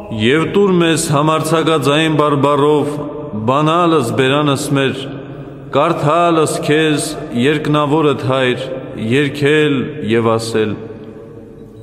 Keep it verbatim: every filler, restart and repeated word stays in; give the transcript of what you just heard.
Եվ տուր մեզ համարձակաձայն բարբառով բանալս բերանս մեր, կարդալս քեզ երկնավորդ Հայր, երգել եւ ասել